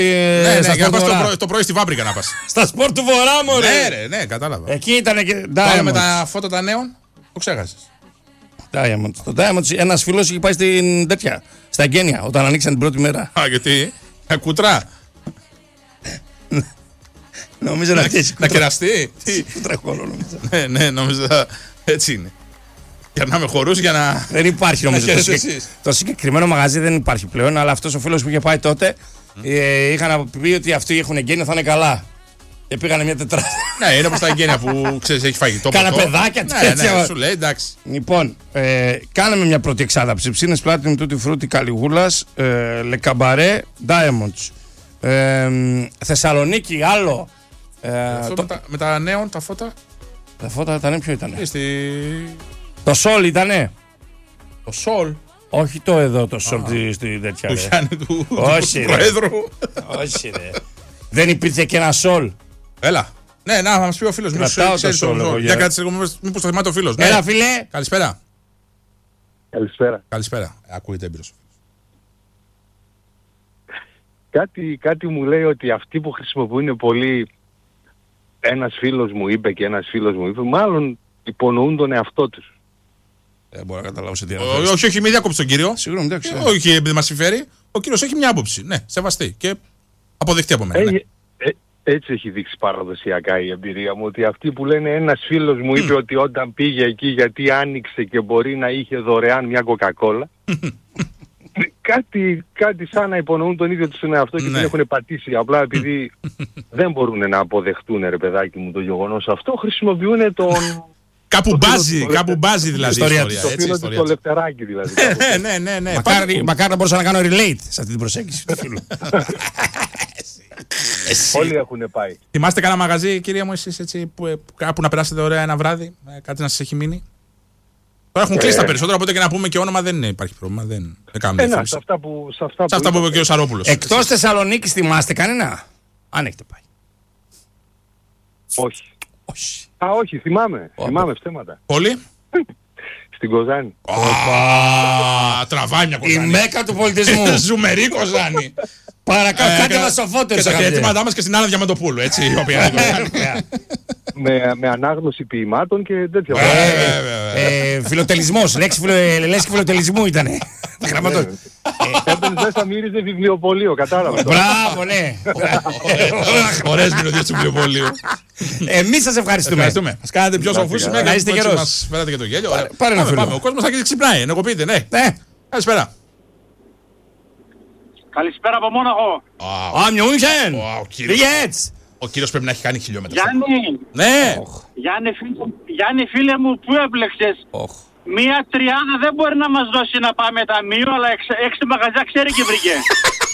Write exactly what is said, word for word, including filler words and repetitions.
Ναι, ναι, για να πας το, πρωί, το πρωί στη Βάμπρικα να πας. Στα σπορ του Βορρά, μωρέ. Ναι, ρε, ναι, κατάλαβα. Εκεί ήταν και. Πάμε με τα φώτα τα νέων, το ξέχασες. Diamond. Το Diamond, ένας φίλος είχε πάει στην τέτοια, στα εγγένεια, όταν ανοίξαν την πρώτη μέρα. Α, γιατί, ε, κουτρά. Νομίζω να πιέσει να κεραστεί. Κουτρά χώρο, νομίζω. Ναι, ναι, νομίζω έτσι είναι. Περνάμε χορούς για να. Δεν υπάρχει νομίζω. το, συγκεκ... το συγκεκριμένο μαγαζί δεν υπάρχει πλέον, αλλά αυτός ο φίλος που είχε πάει τότε mm. ε, είχαν πει ότι αυτοί έχουν εγγένεια, θα είναι καλά. Και πήγανε μια τετράδα. Ναι, είναι όπως τα εγγένεια που ξέρεις, έχει φαγητό. Κάνα παιδάκια τέτοια. Ναι, ναι, σου λέει εντάξει. Λοιπόν, ε, κάναμε μια πρώτη εξάδαψη. Ψήνες Platinum, Tutti Frutti, Καλιγούλας, ε, Λεκαμπαρέ, Diamonds. Ε, Θεσσαλονίκη, άλλο. Ε, αυτό το... με, τα, με τα νέων, τα φώτα. Τα φώτα ήταν ποιο ήτανε. Στη... Το Σόλ ήτανε. Το Σόλ. Όχι το εδώ το Σόλ στη τέτοια. Του Γιάννη του, όχι, του Προέδρου. Όχι ρε. Δεν υπήρχε και ένα Σόλ. Έλα. Ναι, να μας πει ο φίλος. Κρατάω το Σόλ. Για κάτσε λίγο, μήπως το θυμάται ο φίλος. Έλα φίλε. Καλησπέρα. Καλησπέρα. Καλησπέρα. Ακούγεται έμπειρος. Κάτι, κάτι μου λέει ότι αυτοί που χρησιμοποιούν πολύ, ένας φίλος μου είπε και ένας φίλος μου είπε, μάλλον υπονοούν τον εαυτό τους. Δεν μπορώ να καταλάβω σε τι αναφέρεις. Όχι, όχι, μην διακόψει τον κύριο. Συγγνώμη, εντάξει. Όχι, επειδή μας συμφέρει. Ο κύριος έχει μια άποψη. Ναι, σεβαστή και αποδεχτή από μένα. Ναι. Ε, ε, έτσι έχει δείξει παραδοσιακά η εμπειρία μου, ότι αυτοί που λένε ένας φίλος μου είπε mm. ότι όταν πήγε εκεί γιατί άνοιξε και μπορεί να είχε δωρεάν μια κοκακόλα. Κάτι, κάτι σαν να υπονοούν τον ίδιο τους εαυτό και ναι. την έχουν πατήσει. Απλά επειδή δεν μπορούν να αποδεχτούν, ρε παιδάκι μου, το γεγονός αυτό, χρησιμοποιούν τον... Κάπου μπάζει, κάπου μπάζει δηλαδή η ιστορία. Το φίλο του το Λευτεράκι δηλαδή. Ναι, ναι, ναι. Μακάρι να μπορούσα να κάνω relate σε αυτή την προσέγγιση του φίλου. Όλοι έχουν πάει. Θυμάστε κανένα μαγαζί, κυρία μου, εσείς έτσι, που κάπου να περάσετε ωραία ένα βράδυ, κάτι να σας έχει μείνει? Τώρα έχουν κλείσει τα περισσότερα, οπότε και να πούμε και όνομα δεν υπάρχει πρόβλημα. Δεν κάνουμε διαφήμιση. Σε αυτά που, σε αυτά σε αυτά που είπε και ο Σαρόπουλος. Εκτός Θεσσαλονίκης θυμάστε κανένα? Αν έχετε πάει. Όχι. Όχι. Α, όχι, θυμάμαι. Ω, θυμάμαι ψέματα. Πολύ. Στην Κοζάνη. Οπα, τραβάει μια Κοζάνη. Η μέκα του πολιτισμού. Ζουμερή Κοζάνη. Παρακαλώ, κάντε μας σοφότερους. Και τα χαιρετήματά μας και στην Άννα Διαμαντοπούλου, έτσι, η οποία είναι με, με ανάγνωση ποιημάτων και τέτοια. Φιλοτελισμός, λέξη φιλοτελισμού ήτανε. Έμπαινες μέσα, μύριζε βιβλιοπωλείο, κατάλαβα. Μπράβο, ναι. Ωραίες μυρωδιές του βιβλιοπωλείου. Εμείς σας ευχαριστούμε. Μας κάνετε πιο σοφούς σήμερα. Να είστε καιρός. Μας φέρατε και το γέλιο. Πάρε ένα φίλο. Ο κόσμος θα ξυπνάει, ενεργοποιείται, ναι. Καλησπέρα. Καλησπέρα από Μόναχο. Α, Μιούνχεν. Πήγες. Ο κύριος πρέπει να έχει κάνει χιλιόμετρα. Γιάννη. Ναι. Γιάννη, Γιάννη φίλε μου, πού έπλεξες? Μία τριάδα δεν μπορεί να μας δώσει να πάμε ταμείο, αλλά έξι, έξι μαγαζιά ξέρει και βρήκε.